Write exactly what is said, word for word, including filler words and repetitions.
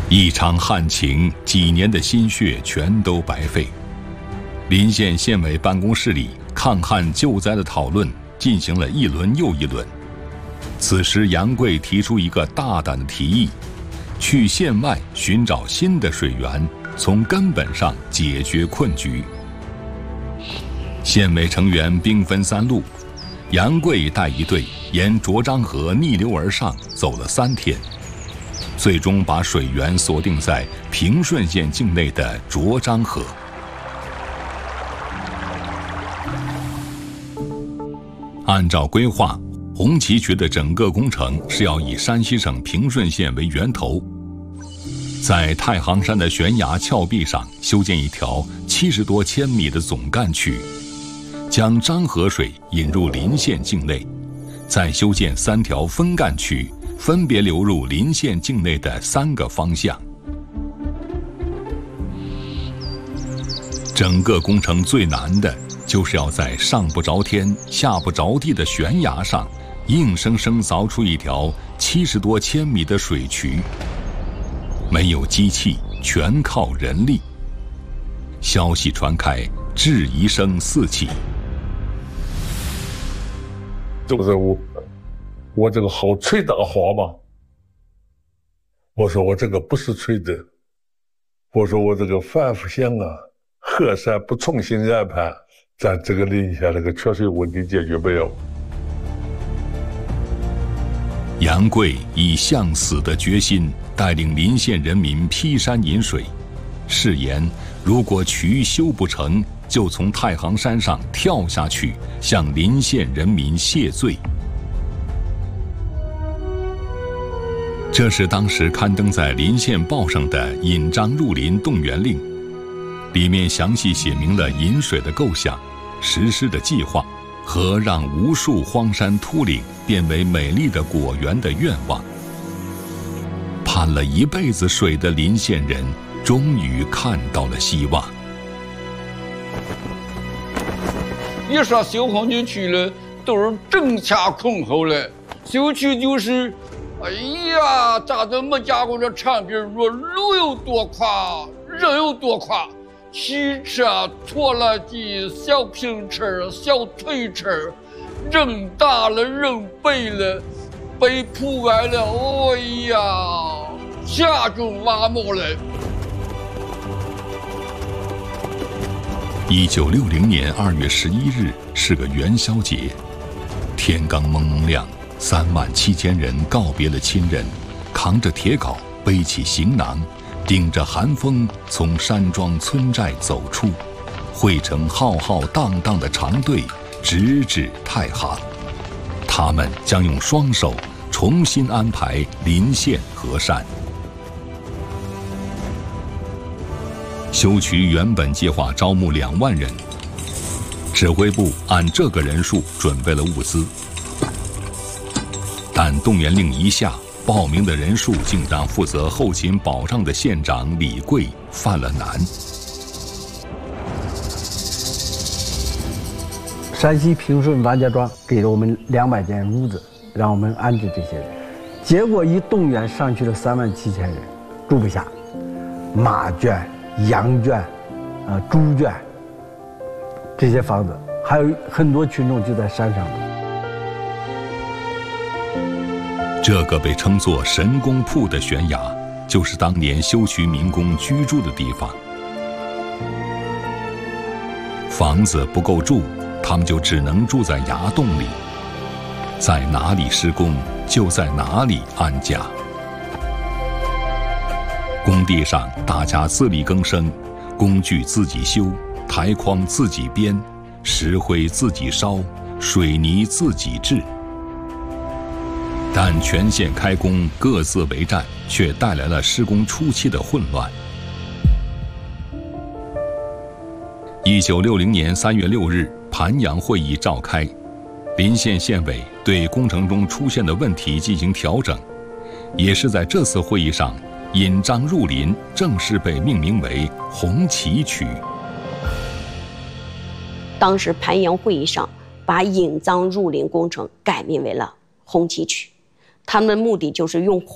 一场旱情，几年的心血全都白费。临县县委办公室里，抗旱救灾的讨论进行了一轮又一轮。此时，杨贵提出一个大胆的提议：去县外寻找新的水源，从根本上解决困局。县委成员兵分三路，杨贵带一队沿卓漳河逆流而上，走了三天。最终把水源锁定在平顺县境内的卓漳河。按照规划，红旗渠的整个工程是要以山西省平顺县为源头，在太行山的悬崖峭壁上修建一条七十多千米的总干渠，将漳河水引入临县境内，再修建三条分干渠，分别流入临县境内的三个方向。整个工程最难的就是要在上不着天下不着地的悬崖上硬生生凿出一条七十多千米的水渠，没有机器，全靠人力。消息传开，质疑声四起。 这个任务我这个好吹大话吗？我说我这个不是吹的，我说我这个反复想啊，河山不重新安排，咱这个临县这个缺水问题解决不了。 杨贵以向死的决心带领临县人民劈山饮水，誓言如果渠修不成，就从太行山上跳下去，向临县人民谢罪。这是当时刊登在《临县报》上的引漳入林动员令，里面详细写明了引水的构想、实施的计划和让无数荒山秃岭变为美丽的果园的愿望。盼了一辈子水的临县人终于看到了希望。 一说修红旗渠了，都是争掐恐后了。修渠就是，哎呀，咋这没加工这产品说路有多垮，人有多垮，汽车、拖拉机、小平车、小推车，人大了，人背了，被铺完了，哎呀，下种挖毛了。 一九六零年二月十一日是个元宵节，天刚蒙蒙亮，三万七千人告别了亲人，扛着铁镐，背起行囊，顶着寒风从山庄村寨走出，汇成浩浩荡荡的长队，直至太行。他们将用双手重新安排临县河山。修渠原本计划招募两万人，指挥部按这个人数准备了物资，但动员令一下，报名的人数竟让负责后勤保障的县长李贵犯了难。 山西平顺王家庄给了我们两百间屋子，让我们安置这些人，结果一动员上去了三万七千人，住不下，马圈、羊圈、呃猪圈这些房子，还有很多群众就在山上。 这个被称作神功铺的悬崖，就是当年修渠民工居住的地方。房子不够住，他们就只能住在崖洞里，在哪里施工就在哪里安家。工地上大家自力更生，工具自己修，台筐自己编，石灰自己烧，水泥自己制。但全县开工各自为战，却带来了施工初期的混乱。一九六零年三月六日，盘阳会议召开，临县县委对工程中出现的问题进行调整。也是在这次会议上，引漳入林正式被命名为红旗渠。 当时盘阳会议上把引漳入林工程改名为了红旗渠，他们的目的就是用